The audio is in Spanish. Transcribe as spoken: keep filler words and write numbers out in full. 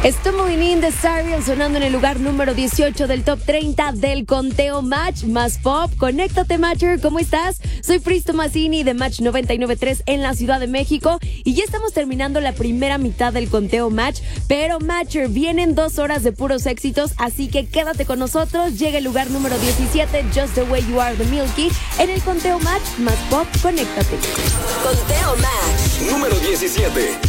Stumbling in the Serial sonando en el lugar número dieciocho del top treinta del conteo Match más Pop. Conéctate, Matcher, ¿cómo estás? Soy Fristo Mazzini de Match noventa y nueve punto tres en la Ciudad de México y ya estamos terminando la primera mitad del conteo Match, pero Matcher, vienen dos horas de puros éxitos, así que quédate con nosotros. Llega el lugar número diecisiete, Just the Way You Are de Milky, en el conteo Match más Pop. Conéctate. Conteo Match número diecisiete.